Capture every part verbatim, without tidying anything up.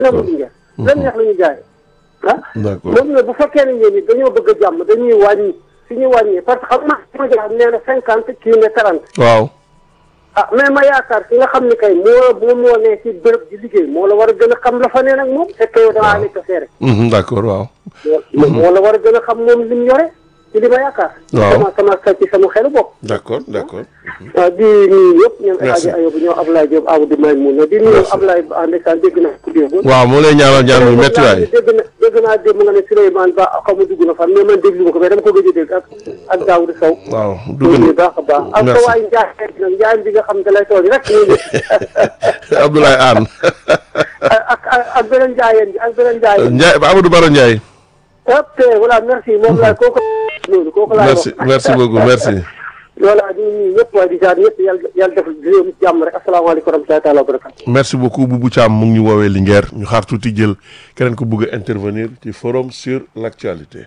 nangu ci ngeen lan neex la ñu jaay ah d'accord moom ne bu fekkee ne ngeen ni dañoo bëgg a jàmm dañuy wàññi si ñu wàññi parce que xam naa ma jaam nee na cinquante kii ne trente waaw ah mais ma yaakaar ki nga xam ne kay moo moo moo ne si béréb di liggéey moo la war a gën a xam la fa nee nag moom fekk yow dangaa nekk seere d'accord waaw moo la war a gën a xam moom li mu yore ci li ma yaakaar waaw sama sama sa ci sama xelu bopp d'accord d'accord di nuyu yëpp ñoom Merci. Aji Ayobu ñoom Ablaye Diop Amadou May mun na di nuyu Merci. Ablaye Ba ndeysaan dégg naa ko démb waaw moo lay ñaanal ñaan bu métti waay dégg na dégg naa démb nga ne Souleymane Ba xaw ma dugg na fan mais man déglu ma ko mais dama ko gëj a dégg ak ak Daouda Sow waaw dugg dugg baax a baax ak Merci. sa waay Ndiaye nag Ndiaye bi nga xam ne da lay toog rek ñu na Abdoulaye Anne ak ak ak beneen Ndiaye bi ak beneen Ndiaye Ndiaye Amadou Baro Ndiaye ok voilà merci moom laa kooku loolu kooku laa merci merci beaucoup merci voilà di nuyu ñëpp waaye di jaar ñëpp yàlla yàlla def réew mi jàmm rek asalaamaaleykum wa rahmatullahi taala wa barakatu merci beaucoup Boubou Thiam mu ngi ñu woowee Linguère ñu xaar tuuti jël keneen ko bëgg a intervenir ci forum sur l'actualité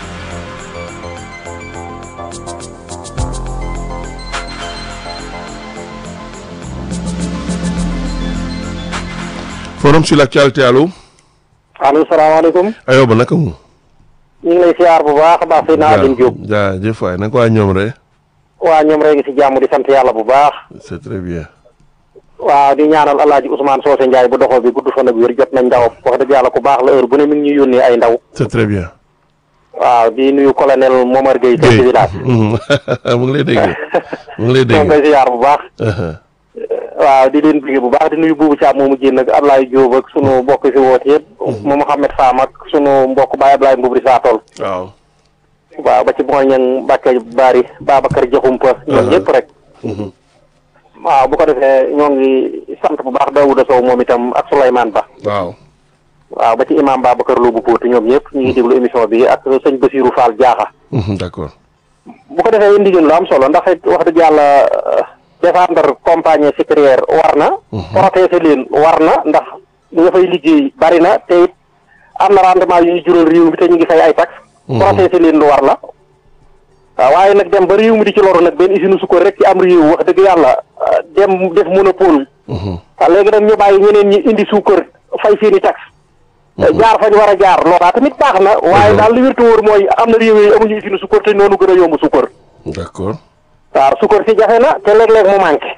forum sur l'actualité allo allo salaamaaleykum. Ayoba naka mu ñu ngi lay siyaar bu baax a baax si naa Aline Diop. jaajëf waay naka waa ñoom rek waa ñoom rek si jàmm di sant yàlla bu baax. c'est très bien waaw di ñaanal El Hadj Ousmane Socé Ndiaye bu doxoo bi gudd fan ak wér jot nañ ndawam wax dëgg yàlla ku baax la heure bu ne mi ngi ñuy yónnee ay ndaw. c'est très bien waaw di nuyu colonel Momar Gueye. chef de village. mu ngi lay dégg mu ngi lay dégg ñoo ngi koy siyaar bu baax. waaw di leen bëgg bu baax di nuyu Boubou Thiam moomu génn ak Ablaye Diop ak sunu mbokk si woote yëpp. mu Mouhamed Fam ak sunu mbokk Baye Ablaye Mboubri saa tool. waaw waaw ba ci mooy ñang Mbacke Bari Babacar Diakhoumpa ñoom ñëpp rek. waaw bu ko defee ñoo ngi sant bu baax Daouda Sow moom itam ak Souleymane Ba. waaw waaw ba ci imam Babacar Lo bu Pout ñoom ñëpp ñu ngi déglu émission bi ak sëñ Basirou Fall Diakha. d'accord bu ko defee indi ngeen lu am solo ndax it wax dëgg yàlla défendre compagnie sucrière war na. protéger leen war na ndax ña fay liggéey bari na te it am na rendement yu ñu jural réew mi te ñu ngi fay ay taxes. protéger leen lu war la. waaw waaye nag dem ba réew mi di ci loru nag benn usine sukkar rek ci am réew wax dëgg yàlla dem def monopole. waaw léegi nag ñu bàyyi ñeneen ñi indi suukar fay seen i taxes. jaar fañ war a jaar loolaa tamit baax na. waaye daal li wér te wóor mooy am na réew yi amuñu usine sukkar te noonu gën a yomb sukkar. d'accord waaw sukkar si jafe na te léeg-léeg mu manqué.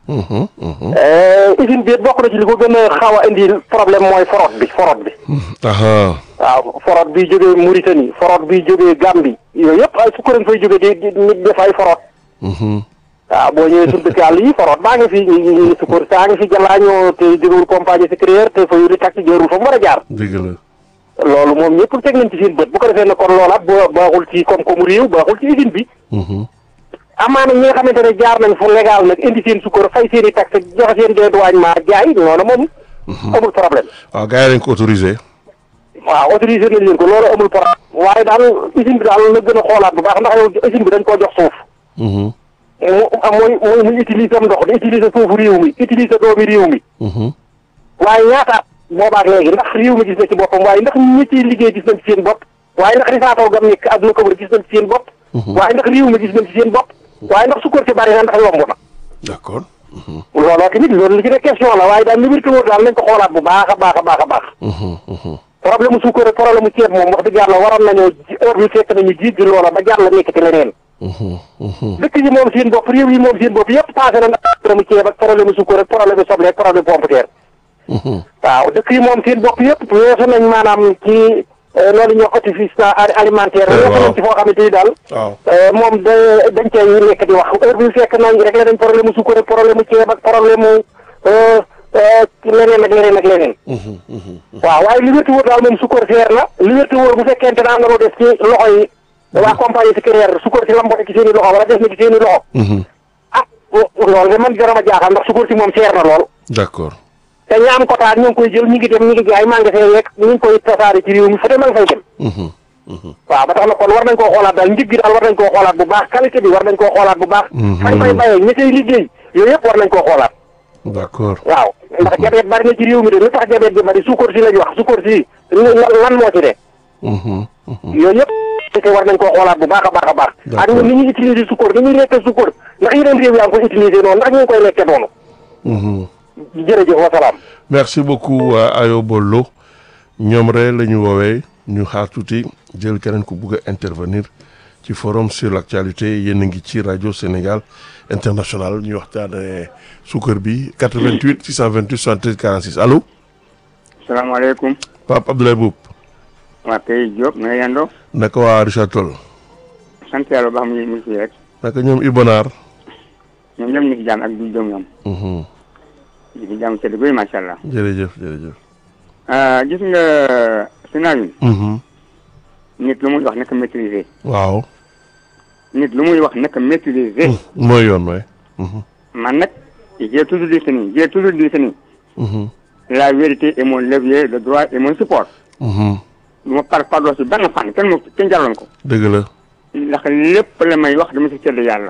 usine bi bokk na ci li ko gën a xaw a indi problème mooy forot bi forot bi. waaw forot bi jógee Mauritanie forot bi jógee Gambie yooyu yëpp ay sukkar fay jógee di di nit def ay forot. waaw boo ñëwee suñu dëkk àll yi forot baa ngi fi ñu sukkar saa ngi fi jalaañoo te jógewul compagnie sucrière te fa yuri taxi jërul fa mu war a jaar. dëgg la. loolu moom ñëpp teg nañ ci seen bët bu ko defee ne kon loolaat boo baaxul ci koom-koomu réew baaxul ci usine bi. amaana ñi nga xamante ne jaar nañ fu légal nag indi seen sukkar fay seen i taxe joxe seen dédouanement jaay noonu moom. amul problème. waaw gars yi dañ ko autorisé. waaw autorisé nañ leen ko loolu amul problème. waaye daal usine bi daal la gën a xoolaat bu baax ndax yow usine bi dañ koo jox suuf. mu am mooy mooy muy utiliser ndox di utiliser suufu réew mi utiliser doomi réew mi. waaye ñaata boobaak léegi ndax réew mi gis na ci boppam waaye ndax ñi ciy liggéey gis nañ ci seen bopp. waaye ndax risaatoo gam nekk adduna ko wër gis nañ ci seen bopp. waaye ndax réew mi gis nañ ci seen bopp. waaye ndax sukkar si bari na ndax yomb na. d'accord. looloo tamit loolu li ci ne question la waaye daal li wér te wóor daal nañ ko xoolaat bu baax a baax a baax a baax. problème mu sukkar ak problème mu ceeb moom wax dëgg yàlla waroon nañoo ji heure bi fekk nañu jiit loola ba jàll nekk ci leneen. dëkk yi moom seen bopp réew yi moom seen bopp yëpp passé na problème mu ceeb ak problème mu sukkar ak problème mu soble ak problème pomme de terre. waaw dëkk yi moom seen bopp yëpp weesu nañ maanaam ci loolu ñoo autosuffisance alimentaire. waaw weesu nañ ci foo xamante ni daal. moom da dañ cay nekk di wax heure bi fekk nañ rek la dañ problème mu sukkar ak problème mu ceeb ak problème mu leneen ak leneen ak leneen. waaw waaye li wér te wóor daal moom sukkar seer na li wér te wóor bu fekkente ne am na loo def ci loxo yi. waa compagnie sucrière sukkar si lambote ci seen i loxo wala def na ci seen i loxo. ah loolu de man dara ma jaaxal ndax sukkar si moom seer na lool. d'accord. te ñaam kotaan ñu ngi koy jël ñu ngi dem ñu ngi jaay magasin yeeg ñu ngi koy tasaare ci réew mi fa dem a ngi fay dem. waaw ba tax na kon war nañ koo xoolaat daal njëg gi daal war nañ koo xoolaat bu baax qualité bi war nañ koo xoolaat bu baax. fañ fay bayee ñi koy liggéey yooyu yëpp war nañ koo xoolaat. d'accord. waaw ndax jabeet bari na ci réew mi de lu tax jabeet bi bari sukkar si lañ wax sukkar si lan moo ci de. yooyu yëpp te war nañ koo xoolaat bu baax a baax a baax. ak ñun ni ñuy utiliser sukkar ni ñuy lekkee sukkar ndax yeneen réew yaa ngi koy utiliser noonu ndax ñu ngi koy lekkee noonu. jërëjëf wa salaam. merci beaucoup Ayo Bollo ñoom rek la ñu woowee ñu xaar tuuti jël keneen ku bugg a intervenir ci forum sur l'actualité yéen a ngi ci rajo Sénégal international ñu waxtaanee suukar bi quatre-vingt-huit six cent vingt-huit soixante-treize quarante-six allo. salaamaaleykum. Pape Abdoulaye Boub. waa kay Diop na nga yendoo. naka waa Richard Toll. sant yàlla ba xam ne mu ngi fi rek. naka ñoom Ibonar. ñoom ñoom ñu ngi si jàmm ak du jëm ñoom. ñu ngi jàmm sedd guy macha allah. jërëjëf jërëjëf. gis nga Sénégal. nit lu muy wax naka maîtriser. waaw. nit lu muy wax naka maîtriser. mooy yoon waay. man nag j'ai toujours dit que ni j'ai toujours dit que ni. la vérité est mon levier le droit est mon support. lu ma par pardon si benn fan kenn mu kenn jaraloon ko. dëgg la. ndax lépp la may wax dama si sedd yàlla.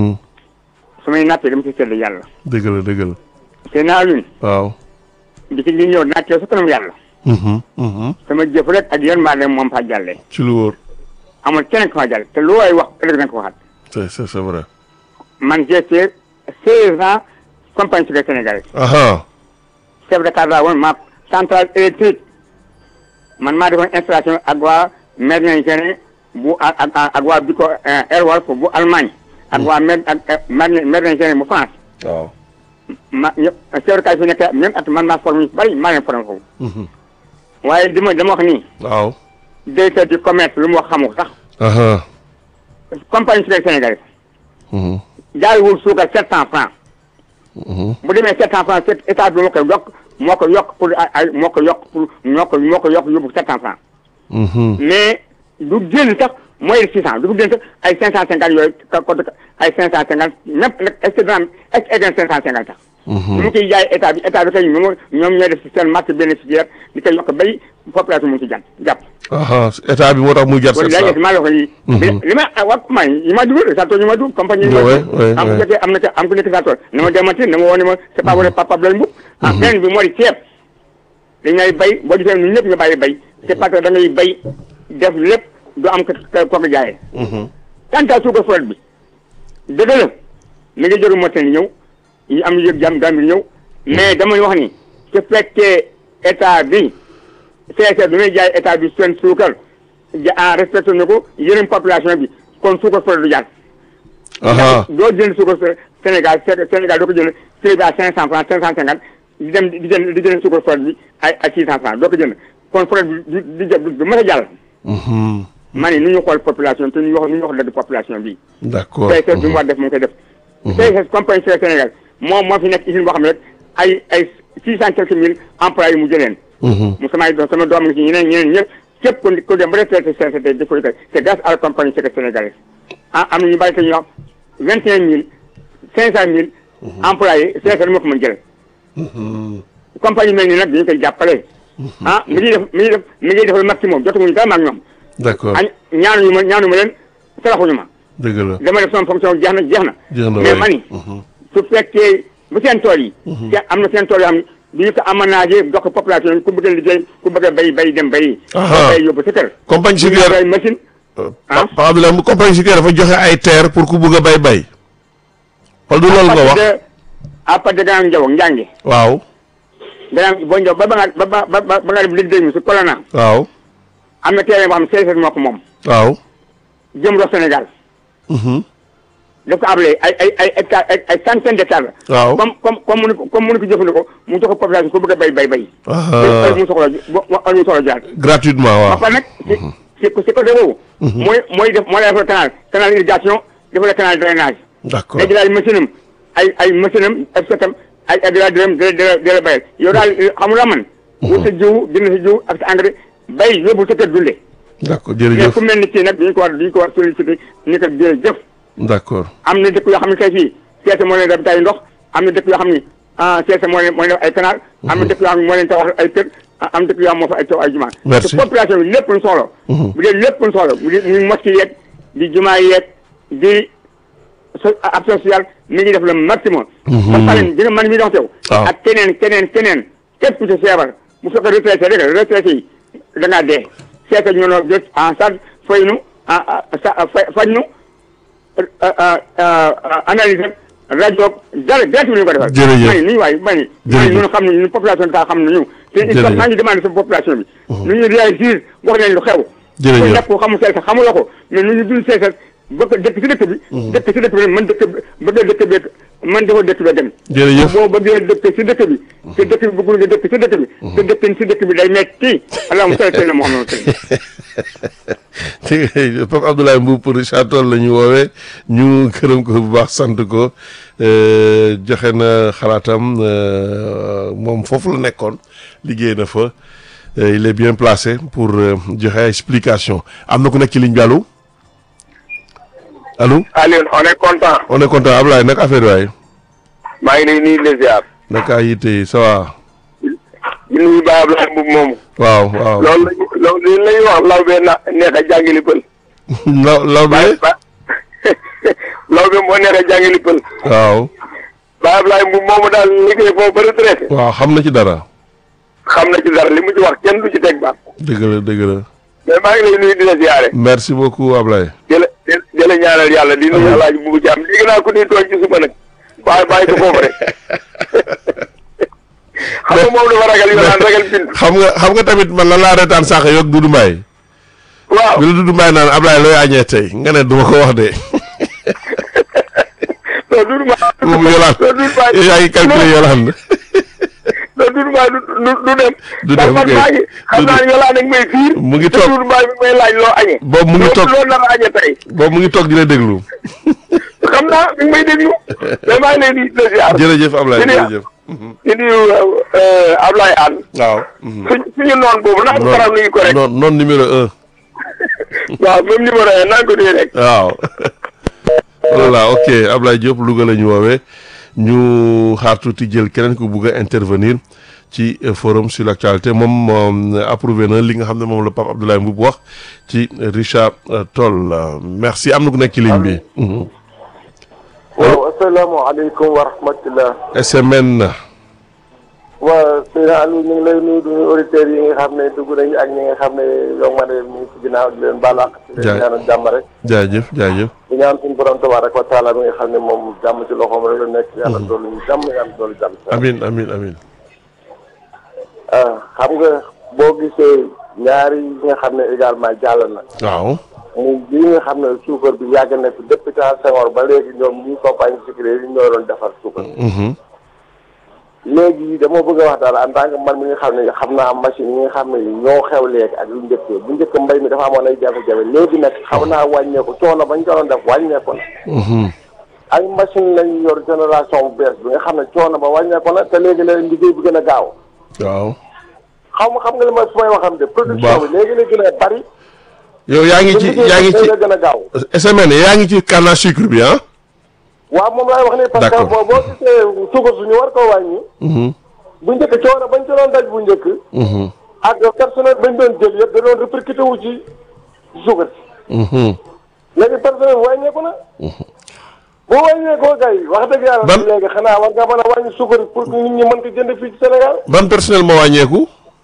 su may nappee dama si sedd yàlla. dëgg la dëgg la. te naa luñ. waaw. di ci li ñëw naa teew sa kanam yàlla. sama jëf rek ak yan maa dem moom fa jàllee. ci lu wóor. amul keneen ko fa jàll te lu waay wax ëllëg na ko waxaat. c'est c'est c'est vrai. man j'ai fait seize ans compagnie sucrière sénégalaise. chef de cadre laa woon ma centrale électrique man maa defoon installation ak waa Merlin bu ak ak ak waa Biko Airwolf bu Allemagne. ak waa Mer ak Merlin bu France. waaw. ma ñëpp chef de cadre fi nekk même at man maa formé bari maa leen formé foofu. waaye dama dama wax nii. waaw. directeur du commerce lu mu wax xamul sax. compagnie sucrière sénégalaise. jaayuwul suukar sept cent francs. bu demee sept cent francs état bi moo koy yokk moo ko yokk pour ay moo ko yokk pour moo ko moo ko yokk yóbbu sept cent francs. mais du génn sax mooy six cent du génn sax ay cinq cent cinquante yooyu côté ay cinq cent cinquante même nag est-ce que dina am est-ce que egg na cinq cent cinquante sax. ñu mu koy jaay état bi état bi kay ñoom ñoom ñooy def si seen marché bénéficiaire di koy yokk bay population mu ngi ci jàpp jàpp. état bi moo tax muy jar kon léegi maa la ko yi li ma wax ma yi ma dugg sa tool yi ma dugg compagnie yi ma am ku am na am ku nekk sa tool na ma demati na ma woo ne ma c'est pas vrai Papa Abdoulaye Mboup ah beneen bi moo di ceeb dañ ngay bay boo gisee ñun ñëpp ñu bàyyi bay c'est parce que da ngay bay def lépp du am ko ko jaayee quant à suukar frette bi dëgg la mi ngi jóge Mauritanie ñëw ñu am yëg jàmm Gambie ñëw mais dama wax ni su fekkee état bi C S R bi may jaay état bi seen suukar ja respecté na ko yeneen population bi kon suukar frette du jaar. doo jënd suukar Sénégal Sénégal doo ko jënd prix bi à cinq cent francs cinq cent cinquante di dem di jënd di jënd suukar frette bi ay ay six cent francs doo ko jënd kon frette bi du du du du mën a jàll. ma ne nu ñu xool population te nu ñu wax nu ñu wax dëgg population bi. d'accord C S R bi mu war def mu ngi koy def. C S R compagnie sucrière Sénégal moom moo fi nekk usine boo xam ne rek ay ay six cent quelques mille employés mu jëleen. mu samay sama doom ngi ci ñeneen ñeneen ñëpp képp ku ku dem ba retraité C S R def ko c'est grâce à la compagnie sucrière sénégalaise. ah am na ñu bari te ñu wax vingt et un mille cinq cent mille employés C S R moo ko mën jël. compagnie mel ni nag dañu koy jàppale. ah mi ngi def mi ngi def mi ngi def le maximum jotaguñu dara ak ñoom. d'accord ah ñaanuñu ma ñaanu ma leen saraxuñu ma. dëgg la dama def sama fonction jeex na jeex na. jeex na mais mani su fekkee bu seen tool yi. te am na seen tool yoo xam ne du ñu ko aménagé jox ko population yi ku bëgg a liggéey ku bëgg a bay bay dem bay. bay yóbbu sa kër. compagnie sucrière ay machine. ah Pape Abdoulaye mu compagnie sucrière dafa joxe ay terre pour ku bëgg a bay bay. wala du loolu nga wax à partir de gannaaw njaw njàngi. waaw. gannaaw boo njaw ba ba nga ba ba ba ba nga dem liggéey mi su Colonna. waaw. am na terrain boo xam ne C S R moo ko moom. waaw. jëm ro Sénégal. daf ko ablee ay ay ay hectares ay ay centaine d'hectares la. waaw comme comme comme mënu ko comme mënu ko jëfandikoo mu jox ko population ku bëgg a bay bay bay. heure mu soxla heure mu soxla jaar. gratuitement waaw. ba pare nag si si si côté boobu. mooy mooy def mooy defal canal canal irrigation defal canal drainage. d'accord léegi daal machine am ay ay machine am ak setam ay ay dara dërëm dara dara dara bayal yow daal xamul man. wut sa jiwu jënd sa jiwu ak sa engrais bay yóbbu sa kër dundee. d'accord jërëjëf mais ku mel ni kii nag dañu ko war dañu ko war solliciter ni ko jërëjëf. d'accord am na dëkk yoo xam ne tey fii C S R moo leen def tay ndox am na dëkk yoo xam ne ah C S R moo leen moo leen def ay canal. am na dëkk yoo xam ne moo leen tabax ay kër am na dëkk yoo xam moo fa ay taw ay jumaa. merci te population bi lépp lu soxla. bu dee lépp lu soxla bu dee muy mosquée yeeg di jumaa yeeg di so ab social mi ngi def le maximum. man saa leen dina man mi dox teew. ak keneen keneen keneen képp ku ci feebar bu fekkee retraité rek retraité yi da ngaa dee. C S R ñu ne jot en charge fay nu ah sa faj nu. analyse rajo dara gerte bi ñu ko defal. jërëjëf may nii waay may. jërëjëf ñun xam nañu population bi xam nañu. te il faut maa ngi demandé sa population bi. nu ñu réagir wax leen lu xew. jërëjëf ko ñàkk ko xamul seet xamuloo ko mais nu ñu dul seet bëgg dëkk si dëkk bi. dëkk si dëkk bi man dëkk bëgg dëkk bi man dafa dëkk ba dem. jërëjëf boo bëggee dëkk si dëkk bi. te dëkk bi bëggul nga dëkk si dëkk bi. te dëkk si dëkk bi day metti. allahumma salli ala Muhammad. Pape Abdoulaye Mboup Richard Toll la ñu woowee ñu gërëm ko bu baax sant ko joxe na xalaatam moom foofu la nekkoon liggéey na fa il est bien placé pour joxe explication am na ku nekk ci ligne bi allo allo. Alioune on est content. on est content Ablaye nag affaire waay. maa ngi lay nuyu les ziar. naka yitte ça va. di nuyu Ba Ablaye Mboup moomu. waaw waaw loolu la ñu loolu la ñuy wax law bee na neex a jàngali pël. law law bee. law bee moo neex a jàngali pël. waaw. Ba Ablaye Mboup moomu daal liggéey foofu ba retraité. waaw xam na ci dara. xam na ci dara li mu ci wax kenn du ci teg baat. dëgg la dëgg la. mais maa ngi lay nuyu di la ziare. merci beaucoup Ablaye. di la di la ñaanal yàlla di nuyu El Hadj Boubou Thiam dégg naa ku ñuy tooñ ci suba nag waaye bàyyi ko foofu rek. xam nga moom dafa ragal yoo naan ragal bind. xam nga xam nga tamit man la laa reetaan sànq yoog Doudou Mbaye. waaw bi la Doudou Mbaye naan Ablaye looy añee tey nga ne duma ko wax de. non Doudou Mbaye. moom yolaan yaa ngi calculé yolaan. non Doudou Mbaye du du du dem. du dem man maa ngi xam naa ne yolaan nag may fiir. mu ngi toog Doudou Mbaye mi may laaj loo añee. boobu mu ngi toog loo nar a añee tey. boobu mu ngi toog di la déglu. xam naa mi ngi may déglu mais maa ngi lay di la ziar. jërëjëf Ablaye jërëjëf. di nuyu Ablaye Anne. waaw. suñ suñu noon boobu ndax mu faral nuyu ko rek. non non numéro un. waaw même numéro un naa ko nuyu rek. waaw. voilà ok Ablaye Diop Louga la ñu woowee ñu xaar tuuti jël keneen ku bugg a intervenir ci forum sur l'actualité moom approuvé na li nga xam ne moom la Pape Abdoulaye Mboup wax ci Richard Toll merci am na ku nekk ci ligne bi. waaw asalaamaaleykum wa rahmatulah. S M N. waaw sëñ Aliou ñu ngi lay nuyu du auditeurs yi nga xam ne dugg nañu ak ñi nga xam ne yow ma ne ñu ngi si ginnaaw di leen baal àq. di leen ñaanal jàmm rek. jaajëf jaajëf. di ñaan suñu borom tabaaraka wa taala bi nga xam ne moom jàmm ci loxoom rek la nekk. yàlla doolu ñu jàmm yàlla doolu jàmm. amiin amiin amiin. ah xam nga boo gisee ñaari yi nga xam ne également jàll na. waaw. mu bii nga xam ne suukar bi yàgg na fi depuis temps Senghor ba léegi ñoom ñi compagnie sucrière yi ñoo doon defar suukar. léegi dama bëgg a wax daal en tant que man mi nga xam ne xam naa machine yi nga xam ne ñoo xew léegi ak lu njëkk bu njëkk mbay mi dafa amoon ay jafe-jafe léegi nag xaw naa wàññeeku coono bañ ko doon def wàññeeku na. ay machine lañ yor génération bu bees bi nga xam ne coono ba wàññeeku na te léegi la liggéey bi gën a gaaw. waaw. xaw ma xam nga li ma su may waxam de. production bi léegi la gën a bari. yow yaa ngi ci yaa ngi ci gën a gaaw. S M N yaa ngi ci canne à sucre bi ah. waaw moom laay wax ni parce que boo boo gisee suukar suñu war koo wàññi. bu njëkk coono bañ ci doon daj bu njëkk. ak personnel bañ doon jël yëpp da doon répercuté wu ci suukar si. léegi personnel bi wàññeeku na. boo wàññeekoo kay wax dëgg yàlla. ban léegi xanaa war nga mën a wàññi suukar pour que nit ñi mën ko jënd fii ci Sénégal. ban personnel moo wàññeeku.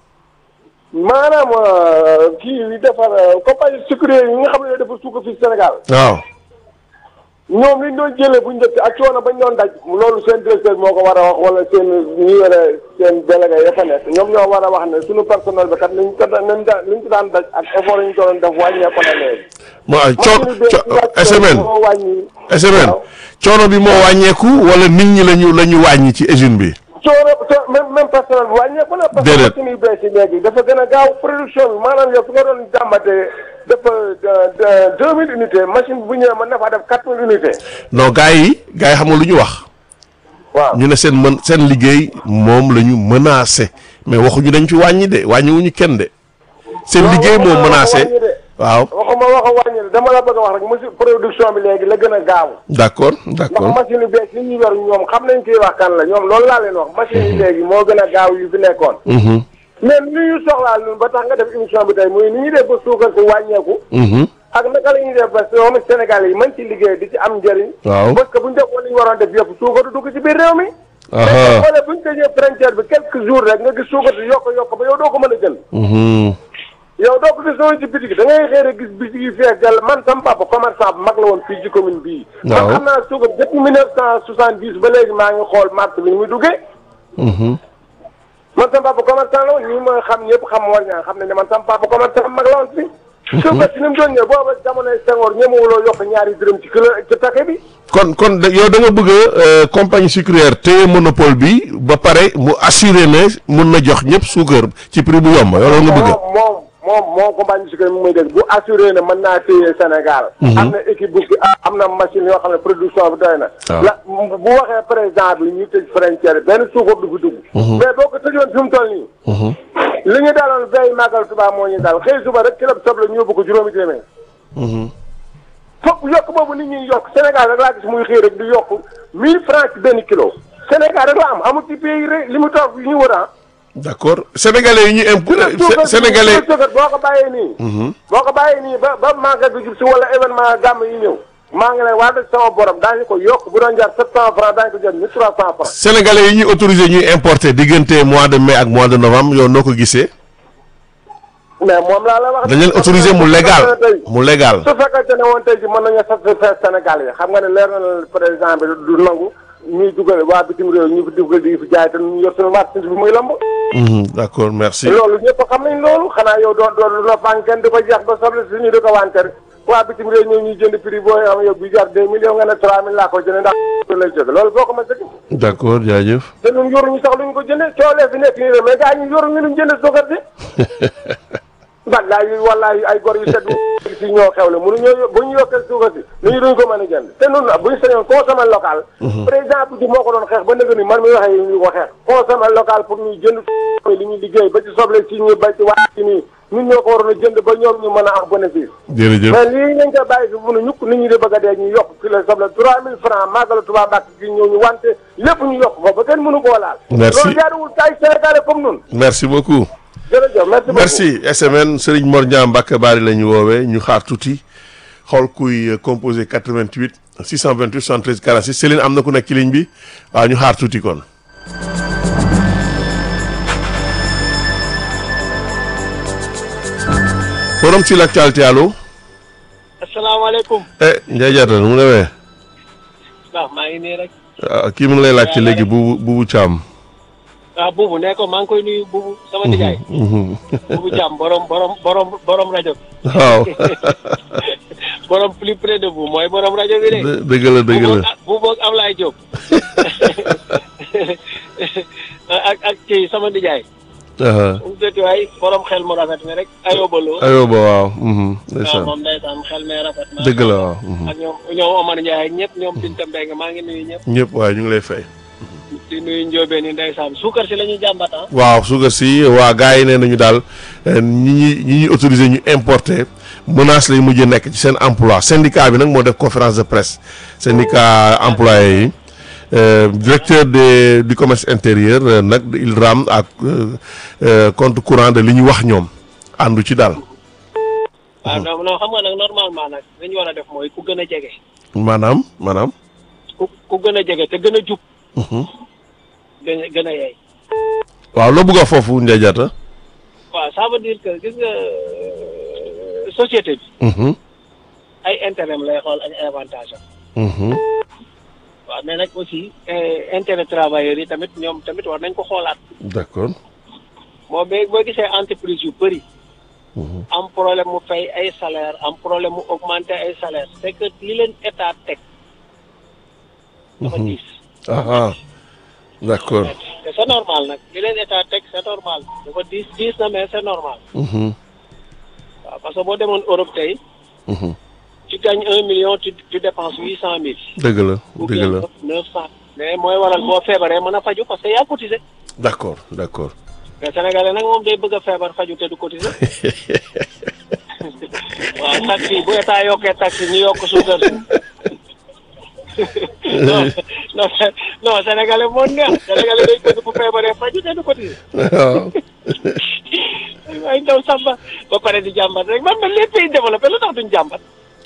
maanaam kii li defar compagnie sucrière yi nga xam ne ñoo defar suukar fii ci Sénégal. waaw. ñoom liñ doon jëlee bu njëkk ak coono bañ doon daj loolu seen directeur moo ko war a wax wala seen ñi yore seen délégué ya fa nekk ñoom ñoo war a wax ne suñu personnel bi kat liñ ko nañ da liñ ci daan daj ak effort yi ñu ko doon def wàññeeku na léegi. moo co S M N S M N coono bi moo wàññeeku wala nit ñi lañu la ñu wàññi ci usine bi. coono même même personnel bi wàññeeku na. parce que machine yu bees yi léegi dafa gën a gaaw production bi maanaam yow fi nga doon jàmbatee dafa deux mille unités machine bu ñëwee mën na faa def quatre mille unités. non gars yi gars yi xam nga lu ñu wax. waaw ñu ne seen mën seen liggéey moom la ñu menacé mais waxuñu dañ ci wàññi de wàññiwuñu kenn de. seen liggéey moo menacé waaw. waxuma wax a wàññi dama la bëgg a wax rek monsieur production bi léegi la gën a gaaw. d' accord d' accord ndax machine yu bees yi ñu yor ñoom xam nañ kiy wax kan la ñoom loolu laa leen wax. machine yi léegi moo gën a gaaw yu fi nekkoon. mais ni ñu soxlaal ñun ba tax nga def émission bi tey muy ni ñuy def ba suukar si wàññeeku. ak naka la ñuy def ba doomu Sénégal yi mën ci liggéey di ci am njëriñ. waaw parce que bu ñu defoon li ñu waroon def yëpp suukar du dugg ci biir réew mi. mais xoolee bu ñu tëjee frontière bi quelques jours rek nga gis suukar si yokk yokk ba yow doo ko mën a jël. yow doo ko gis noonu ci bitig da ngay xëy rek gis bitig yi fees dell man sama papa commerçant bu mag la woon fii ci commune bii. waaw man xam naa suukar depuis mille neuf cent soixante-dix ba léegi maa ngi xool marché bi ni muy duggee. man sama papa commerçant la woon ñi ma xam ñëpp xam war ñaa xam ne ne man sama papa commerçant mag la woon fii. suukar si ni mu doon ñëw booba jamonoy Senghor ñemewuloo yokk ñaari dërëm ci kilo ci paquet bi. kon kon yow da nga bëgg a compagnie sucrière téye monopole bi ba pare mu assuré ne mun na jox ñëpp suukar ci prix bu yomb yow loolu nga bëgg. moom moom moom compagnie sucrière mu may dégg bu assuré ne mën naa téye Sénégal. am na équipe bu am na machine yoo xam ne production bi doy na. la bu waxee président bi ñu tëj frontière benn suukar du fi dugg. mais boo ko tëjoon fi mu toll nii. li ñu daloon veille màggal Tuubaa moo ñu dal xëy suba rek kilo soble ñu yóbbu ko juróomi téeméer. foofu yokk boobu nit ñi yokk Sénégal rek laa gis muy xëy rek di yokk mille francs ci benn kilo Sénégal rek la am amul ci pays rek li mu toog yi ñu war a. d' accord sénégalais yi ñu imp sénégalais boo ko bàyyee nii. boo ko bàyyee nii ba ba màggal bi jub si wala événement gàmm yi ñëw maa ngi lay wax sama borom daañu ko yokk bu doon jar sept cent francs daañu ko jar mille trois cent francs. sénégalais yi ñuy autorisé ñuy importer diggante mois de mai ak mois de novembre yow noo ko gisee. mais moom laa la wax. dañ leen autorisé mu légal mu légal. su fekkee ne woon tey ji mën nañu satisfaire Sénégal yi xam nga ne leer na la président bi du nangu ñuy dugal waa bitim réew ñu fi dugal di fi jaay te ñu yor suñu marchandise bi muy lamb. d' accord merci. loolu ñëpp xam nañ loolu xanaa yow doo doo lu noppaan kenn di ko jeex ba soble si ñu di ko wanteer waa bitim réew ñëw ñuy jënd prix boo xam yow bi jar deux millions nga ne trois mille laa ko jëndee ndax lay jóge loolu boo ko ma sëgg. d' accord jaajëf. te ñun yoruñu sax luñ ko jëndee coolee fi nekk nii rek mais gars ñu yoruñu luñ jëndee suukar si. wallaay wallaay ay gor yu sedd si ñoo xewle mënuñoo bu ñu yokkee suukar si nu ñu duñ ko mën a jënd te nun bu ñu sañoon consommé local président bi moo ko doon xeex ba nëga ni man mi waxee ñu ko xeex consommé local pour ñuy jënd li ñu liggéey ba ci soble si ñu ba ci waa ci nii ñun ñoo ko waroon a jënd ba ñoom ñu mën a am bénéfice jërëjëf mais lii nañ ko bàyyi fi mun a ñukk nit ñi di bëgg a dee ñu yokk kilo soble trois mille francs màggalu Tuubaa Mbàkke gi ñëw ñu wante lépp ñu yokk ko ba kenn mënu koo laal loolu jaaduwul tay Sénégalais comme nun merci beaucoup jërëjëf merci beaucoup merci S M N Serigne Mor Niang Mbacke Bari la ñu woowee ñu xaar tuuti xool kuy composé quatre-vingt-huit six cent vingt-huit soixante-treize quarante-six Céline am na ku nekk ci ligne bi waaw ñu xaar tuuti kon. forum sur l'actualité allo. asalaamaaleykum. eh Ndiaye Diatta nu mu demee. waaw maa ngi nii rek. ah kii mu ngi lay laajte léegi buubu buubu Thiam. ah buubu ne ko maa ngi koy nuyu buubu sama nijaay. buubu Thiam borom borom borom borom rajo bi. waaw. borom plus près de vous mooy borom rajo bi de. dëgg la dëgg la buubu ak Ablaye Diop. ak ak kii sama nijaay. mu dëkk waay borom xel mu rafet mi rek ayoba loo. ayoba waaw. waaw moom ndeysaan xel mee rafet na. dëgg la waaw. ak ñoom ñoom Omar Ndiaye ak ñëpp ñoom Binta Mbengue maa ngi nuyu ñëpp. ñëpp waaye ñu ngi lay fay. di nuyu Ndiobé ni ndeysaan suukar si la ñuy jàmbat ah. waaw suukar si waa gars yi nee nañu daal ñi ñi ñi ñuy autorisé ñu importer menace lay mujjee nekk ci seen emploi syndicat bi nag moo def conférence de presse syndicat employé yi directeur de du commerce intérieur nag il rame ak compte courant de li ñu wax ñoom àndu ci daal. waaw non non xam nga nag normalement nag li ñu war a def mooy ku gën a jege. maanaam maanaam. ku ku gën a jege te gën a jub. gën a gën a yey. waaw loo bëgg a foofu Ndiaye Diatta. waaw ça veut dire que gis nga société bi. ay intérêt lay xool ak avantage am. waaw mais nag aussi intérêt travailleurs yi tamit ñoom tamit war nañ ko xoolaat. d'accord. moo ba boo gisee entreprise yu bëri. am problème mu fay ay salaire am problème mu augmenter ay salaire c'est que li leen état teg. dafa diis. ah d'accord. te c'est normal nag li leen état teg c'est normal dafa diis diis na mais c'est normal. waaw parce que boo demoon Europe tey. tu gagnes un million tu tu dépenses huit cent mille. dëgg la dëgg la ou bien neuf cent. mais mooy waral boo feebaree mën a faju parce que yaa cotisé. d'accord d'accord. mais Sénégalais nag moom day bëgg a feebar faju te du cotisé. waaw taxi bu état yokkee taxi ñu yokk suukar si. non non non Sénégalais moo neex Sénégalais day bëgg bu feebaree faju te du cotisé. waaw. ay ndaw samba ba pare di jàmbat rek man man les pays développés lu tax duñ jàmbat.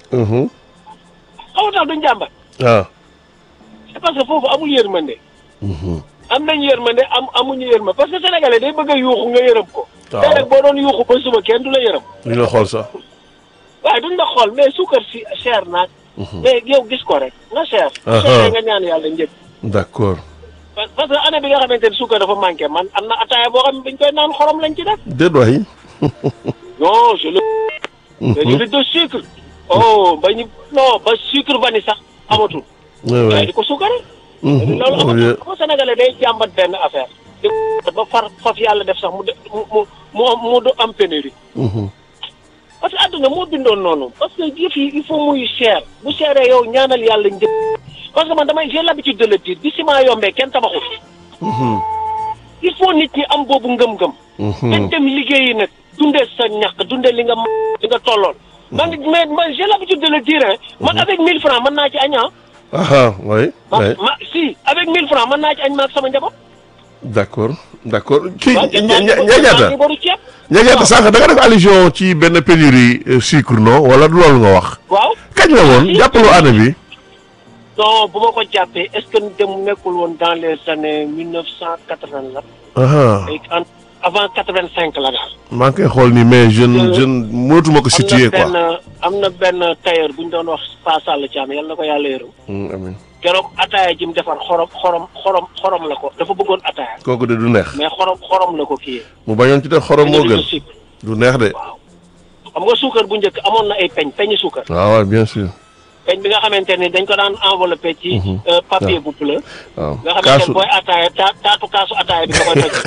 xaw tax duñ jàmbat. waaw. c'est parce que foofu amul yërmande. am nañ yërmande am amuñu yërmande parce que sénégalais day bëgg a yuuxu nga yërëm ko. waaw tey nag boo doon yuuxu ba suba kenn du la yërëm. li nga xool sax. waaye duñ la xool mais suukar si cher naag. mais yow gis ko rek nga cher. cher nga ñaan yàlla njëkk. d'accord. parce que année bi nga xamante ni suukar dafa manqué man am na ataaya boo xam ne dañ koy naan xorom lañ ci def. déet waay. non je le. le litre de sucre. oh ba ñu non ba sucre vanille sax amatul. oui oui di ko suukaree. loolu amatul ko Sénégalais day jàmbat benn affaire. di ba far faf yàlla def sax mu de mu mu mu mu du am pénurie. parce que àdduna moo bindoon noonu parce que yëf yi il faut muy cher bu chéré yow ñaanal yàlla njëkk parce que man damay j'ai l'habitude de le dire bi ciment yombee kenn tabaxul. il faut nit ñi am boobu ngëm-ngëm. dañ dem liggéeyi nag dundee sa ñàkk dundee li nga li nga tolloon. man mais man j'ai l'habitude de le dire hein. man avec mille francs mën naa ci añ ah. ah oui. ma ma si avec mille francs mën naa ci añ ma ak sama njaboot. d'accord d'accord kii waaw ñaata ñaata sànq da nga def allusion ci benn pénurie sucre non wala loolu nga wax. waaw kañ la woon jàppaloo année bi. non bu ma ko jàppee est-ce que dem nekkul woon dans les années mille neuf cent quatre-vingt la. avant quatre-vingt-cinq la daal. maa ngi koy xool ni mais jeune jeune mënatuma ko situer quoi. am na benn am na benn tailleur bu ñu doon wax Pa Sall Thiam yàlla na ko yàlla yërëm. amiin. keroog ataaya ji mu defar xorom xorom xorom xorom la ko dafa bëggoon ataaya. kooku de du neex. mais xorom xorom la ko kii. mu bañoon ci def xorom moo gën. du neex de. waaw xam nga suukar bu njëkk amoon na ay peñ peñi suukar. waaw waaw bien sûr. peñ bi nga xamante ni dañ ko daan enveloppé ci. papier bu bleu. waaw nga xamante ni booy ataaya ta taatu kaasu ataaya bi nga koy toj.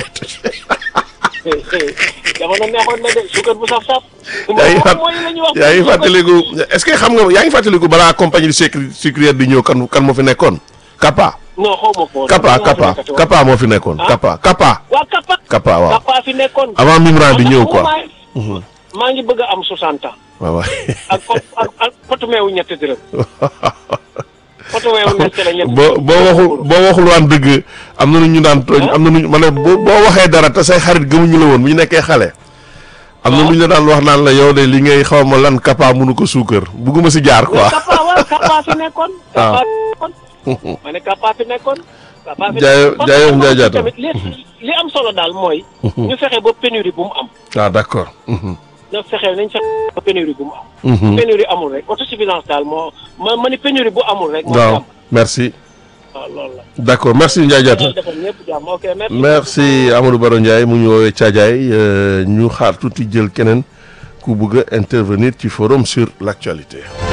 jamono neexoon na de suukar bu saf saf. yaa ngi fàtt yaa ngi fàttaliku est-ce que xam nga yaa ngi fàttaliku balaa compagnie sucrière di ñëw kan kan moo fi nekkoon. Kappa. non xaw ma ko. Kappa Kappa Kappa moo fi nekkoon. Kappa Kappa. waaw Kappa. Kappa waaw Kappa fi nekkoon. avant Mimran di ñëw quoi. maa ngi bëgg a am soixante ans. waaw waay. ak ak ak potu meewu ñetti dërëm. potu meewu ñetti la ñetti. boo boo waxul boo waxul waan dëgg am na nu ñu daan tooñ am na nu ma ne boo boo waxee dara te say xarit gëmuñu la woon bu ñu nekkee xale. am na lu ñu la daan wax naan la yow de li ngay xaw ma lan Kappa mënu ko suukar bugguma si jaar quoi. Kappa waaw Kappa fi nekkoon. Kappa fi nekkoon. ma ne Kappa fi nekkoon. Kappa fi Jaayo Jaayo Ndiaye Diatta tamit li li am solo daal mooy. ñu fexe ba pénurie bu mu am. ah d'accord. na fexe nañ fexe ba pénurie bu mu am. pénurie amul rek autosuffisance daal moo ma ma ni pénurie bu amul rek. moo waaw merci. waaw loolu la. d'accord merci Ndiaye Diatta. ok merci. merci Amadou Baro Ndiaye mu ñu woowee Thiadiaye ñu xaar tuuti jël keneen ku bëgg a intervenir ci forum sur l'actualité.